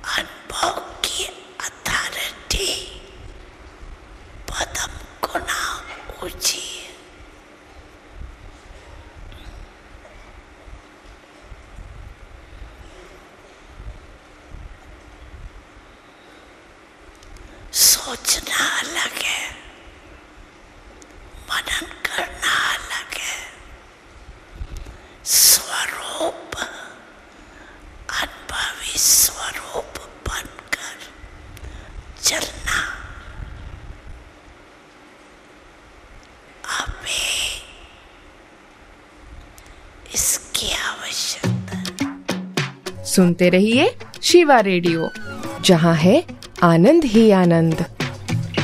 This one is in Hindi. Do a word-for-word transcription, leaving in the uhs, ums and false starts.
अनुभव की अथॉरिटी पदम गुना ऊंची। सोचना अलग है, मनन करना अलग है। स्वरूप अनुभवी स्वरूप बनकर चलना हमें इसकी आवश्यकता। सुनते रहिए शिवा रेडियो, जहां है आनंद ही आनंद।